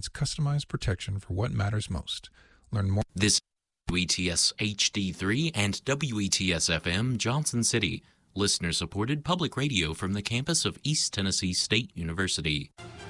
provides customized protection for what matters most. Learn more. This WETS HD3 and WETS FM Johnson City, listener-supported public radio from the campus of East Tennessee State University.